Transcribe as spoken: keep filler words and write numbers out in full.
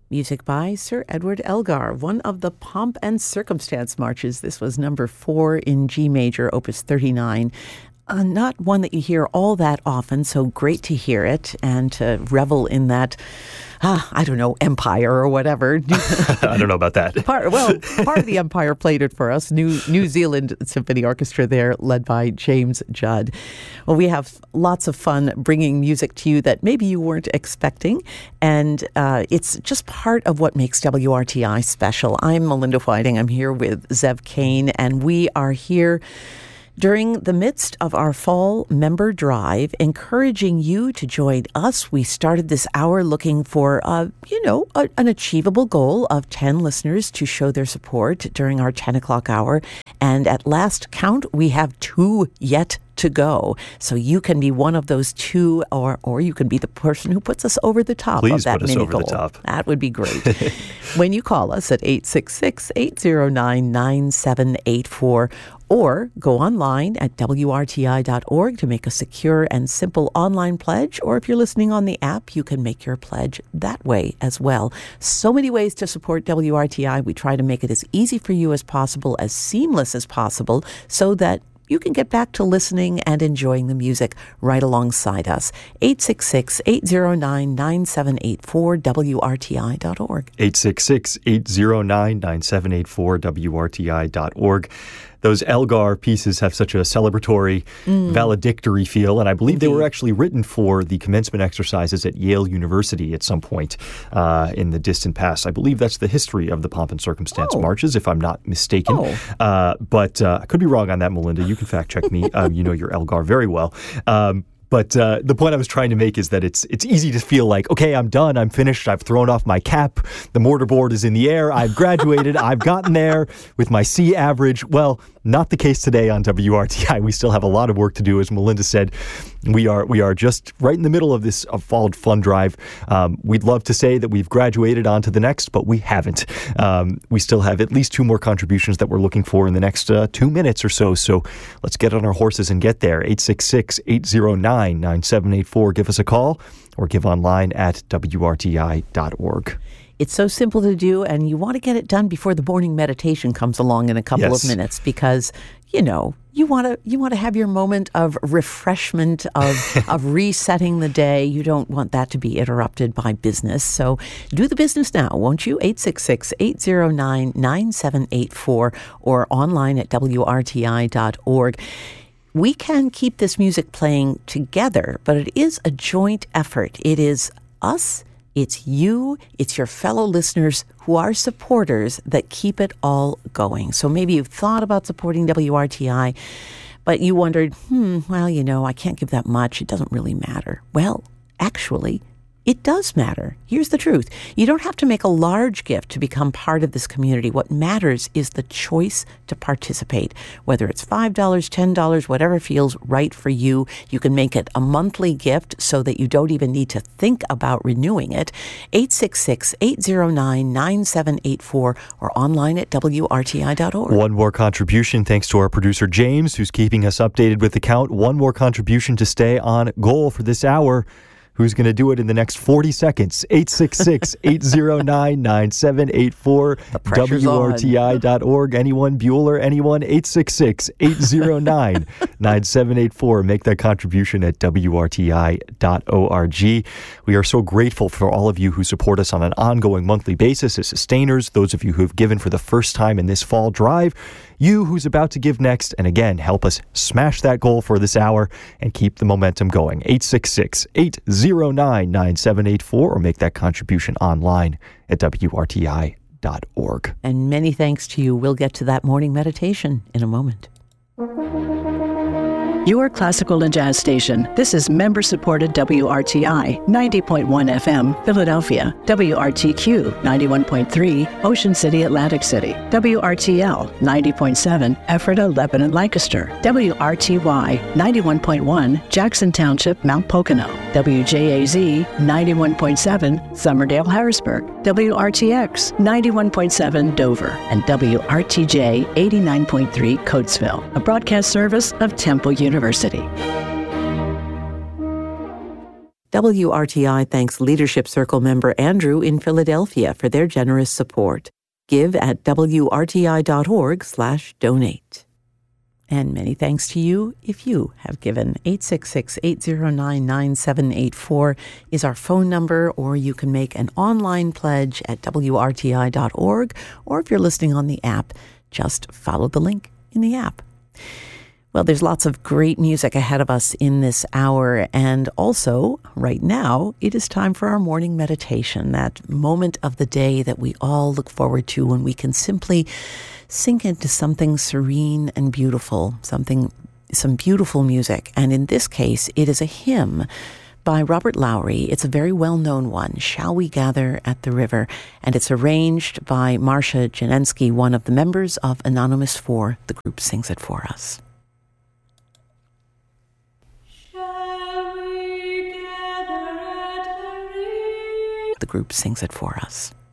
Music by Sir Edward Elgar, one of the Pomp and Circumstance marches. This was number four in G major, opus thirty-nine. Uh, not one that you hear all that often, so great to hear it and to revel in that, uh, I don't know, empire or whatever. I don't know about that. Part, well, part of the empire played it for us. New New Zealand Symphony Orchestra there, led by James Judd. Well, we have lots of fun bringing music to you that maybe you weren't expecting, and uh, it's just part of what makes W R T I special. I'm Melinda Whiting. I'm here with Zev Kane, and we are here during the midst of our fall member drive, encouraging you to join us. We started this hour looking for, uh, you know, a, an achievable goal of ten listeners to show their support during our ten o'clock hour. And at last count, we have two yet to go. So you can be one of those two, or or you can be the person who puts us over the top Please of that put us mini over goal. The top. That would be great. When you call us at eight six six, eight zero nine, nine seven eight four, or go online at W R T I dot org to make a secure and simple online pledge. Or if you're listening on the app, you can make your pledge that way as well. So many ways to support W R T I. We try to make it as easy for you as possible, as seamless as possible, so that you can get back to listening and enjoying the music right alongside us. eight six six, eight zero nine, nine seven eight four, W R T I dot org. eight six six, eight zero nine, nine seven eight four, W R T I dot org. Those Elgar pieces have such a celebratory, mm. valedictory feel, and I believe Indeed. They were actually written for the commencement exercises at Yale University at some point uh, in the distant past. I believe that's the history of the Pomp and Circumstance oh. marches, if I'm not mistaken. Oh. Uh, but uh, I could be wrong on that, Melinda. You can fact check me. uh, you know your Elgar very well. Um, But uh, the point I was trying to make is that it's it's easy to feel like, okay, I'm done, I'm finished, I've thrown off my cap, the mortarboard is in the air, I've graduated, I've gotten there with my C average. Well, not the case today on W R T I. We still have a lot of work to do, as Melinda said. We are we are just right in the middle of this uh, fall fun drive. Um, we'd love to say that we've graduated on to the next, but we haven't. Um, we still have at least two more contributions that we're looking for in the next uh, two minutes or so. So let's get on our horses and get there. eight six six, eight zero nine, nine seven eight four. Give us a call or give online at W R T I dot org. It's so simple to do, and you want to get it done before the morning meditation comes along in a couple yes. of minutes, because, you know, you want to you want to have your moment of refreshment, of of resetting the day. You don't want that to be interrupted by business. So do the business now, won't you? eight six six, eight zero nine, nine seven eight four or online at W R T I dot org. We can keep this music playing together, but it is a joint effort. It is us, it's you, it's your fellow listeners who are supporters that keep it all going. So maybe you've thought about supporting W R T I, but you wondered, hmm, well, you know, I can't give that much. It doesn't really matter. Well, actually, it does matter. Here's the truth. You don't have to make a large gift to become part of this community. What matters is the choice to participate. Whether it's five dollars, ten dollars, whatever feels right for you, you can make it a monthly gift so that you don't even need to think about renewing it. eight six six, eight zero nine, nine seven eight four or online at W R T I dot org. One more contribution thanks to our producer James, who's keeping us updated with the count. One more contribution to stay on goal for this hour. Who's going to do it in the next forty seconds? eight six six, eight zero nine, nine seven eight four, W R T I dot org. Anyone, Bueller, anyone? eight six six, eight zero nine, nine seven eight four. Make that contribution at W R T I dot org. We are so grateful for all of you who support us on an ongoing monthly basis as sustainers, those of you who have given for the first time in this fall drive, you who's about to give next, and again, help us smash that goal for this hour and keep the momentum going. eight six six, eight zero nine, nine seven eight four or make that contribution online at W R T I dot org. And many thanks to you. We'll get to that morning meditation in a moment. Your classical and jazz station. This is member-supported W R T I, ninety point one F M, Philadelphia. W R T Q, ninety-one point three, Ocean City, Atlantic City. W R T L, ninety point seven, Ephrata, Lebanon, Lancaster. W R T Y, ninety-one point one, Jackson Township, Mount Pocono. W J A Z, ninety-one point seven, Summerdale, Harrisburg. W R T X, ninety-one point seven, Dover. And W R T J, eighty-nine point three, Coatesville. A broadcast service of Temple University. W R T I thanks Leadership Circle member Andrew in Philadelphia for their generous support. Give at W R T I dot org slash donate. And many thanks to you if you have given. eight six six, eight zero nine, nine seven eight four is our phone number, or you can make an online pledge at W R T I dot org, or if you're listening on the app, just follow the link in the app. Well, there's lots of great music ahead of us in this hour, and also, right now, it is time for our morning meditation, that moment of the day that we all look forward to when we can simply sink into something serene and beautiful, something, some beautiful music. And in this case, it is a hymn by Robert Lowry. It's a very well-known one, Shall We Gather at the River? And it's arranged by Marcia Janensky, one of the members of Anonymous four. The group sings it for us. The group sings it for us.